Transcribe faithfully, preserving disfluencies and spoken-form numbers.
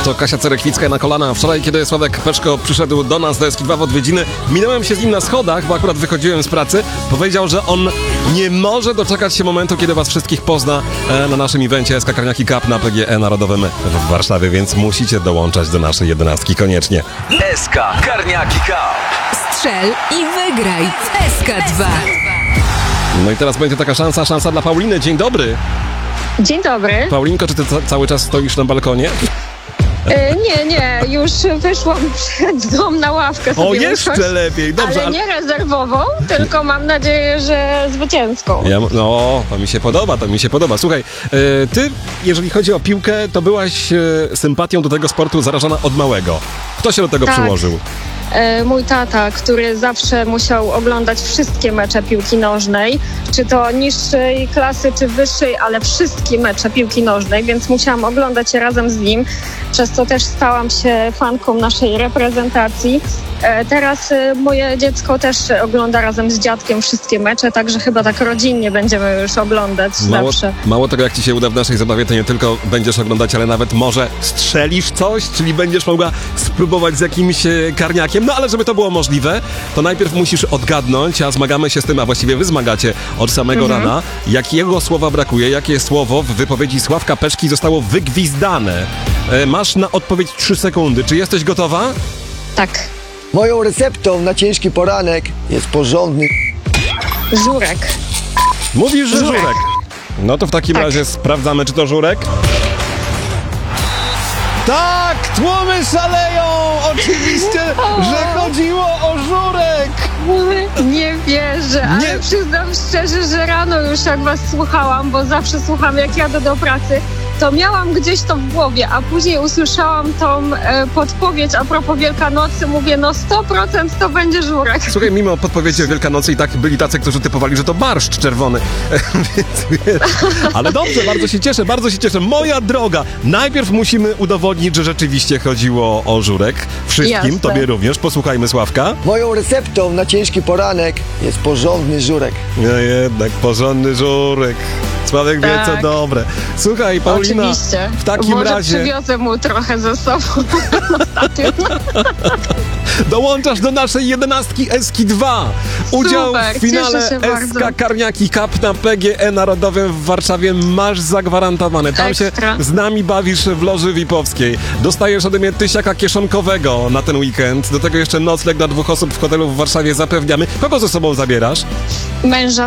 To Kasia Cerekwicka na kolana. Wczoraj, kiedy Sławek Peszko przyszedł do nas do S K dwa w odwiedziny, minąłem się z nim na schodach, bo akurat wychodziłem z pracy. Powiedział, że on nie może doczekać się momentu, kiedy was wszystkich pozna e, na naszym evencie S K Karniaki Cup na P G E Narodowym w Warszawie, więc musicie dołączać do naszej jedenastki koniecznie. S K Karniaki Cup. Strzel i wygraj w S K dwa. No i teraz będzie taka szansa, szansa dla Pauliny. Dzień dobry. Dzień dobry. Paulinko, czy ty ca- cały czas stoisz na balkonie? E, nie, nie, już wyszłam przed dom na ławkę sobie O, jeszcze usiąść, lepiej. Dobrze, ale nie rezerwową, tylko mam nadzieję, że zwycięską. Ja, no, to mi się podoba, to mi się podoba. Słuchaj, e, ty, jeżeli chodzi o piłkę, to byłaś e, sympatią do tego sportu zarażona od małego. Kto się do tego Tak. przyłożył? E, mój tata, który zawsze musiał oglądać wszystkie mecze piłki nożnej, czy to niższej klasy, czy wyższej, ale wszystkie mecze piłki nożnej, więc musiałam oglądać je razem z nim, przez co też stałam się fanką naszej reprezentacji. E, teraz e, moje dziecko też ogląda razem z dziadkiem wszystkie mecze, także chyba tak rodzinnie będziemy już oglądać Mało, zawsze. mało tego, jak ci się uda w naszej zabawie, to nie tylko będziesz oglądać, ale nawet może strzelisz coś, czyli będziesz mogła spróbować z jakimś e, karniakiem. No ale żeby to było możliwe, to najpierw musisz odgadnąć, a zmagamy się z tym, a właściwie wy zmagacie od samego Mhm. rana, jakiego słowa brakuje, jakie słowo w wypowiedzi Sławka Peszki zostało wygwizdane. E, masz na odpowiedź trzy sekundy. Czy jesteś gotowa? Tak, Moją receptą na ciężki poranek jest porządny żurek. Mówisz, że żurek. Żurek. No to w takim Tak. razie sprawdzamy, czy to żurek. Tak! Tłumy szaleją! Oczywiście, że chodziło o żurek! Nie wierzę, ale Nie. przyznam szczerze, że rano już jak was słuchałam, bo zawsze słucham jak jadę do pracy, to miałam gdzieś to w głowie, a później usłyszałam tą e, podpowiedź a propos Wielkanocy, mówię, no sto procent to będzie żurek. Słuchaj, mimo podpowiedzi o Wielkanocy i tak byli tacy, którzy typowali, że to barszcz czerwony. Więc wiesz, ale dobrze, bardzo się cieszę, bardzo się cieszę. Moja droga, najpierw musimy udowodnić, że rzeczywiście chodziło o żurek. Wszystkim, Jasne. tobie również. Posłuchajmy Sławka. Moją receptą na ciężki poranek jest porządny żurek. No jednak, porządny żurek. Sławek wie, Tak. co dobre. Słuchaj, Paulina, Oczywiście. w takim Może razie przywiozę mu trochę ze sobą ostatnio. dołączasz do naszej jedenastki S K dwa. Udział Super, w finale cieszę się S K bardzo. Karniaki Cup na P G E Narodowym w Warszawie masz zagwarantowane. Tam Ekstra. się z nami bawisz w loży vipowskiej. Dostajesz ode mnie tysiaka kieszonkowego na ten weekend. Do tego jeszcze nocleg dla dwóch osób w hotelu w Warszawie zapewniamy. Kogo ze sobą zabierasz? Męża.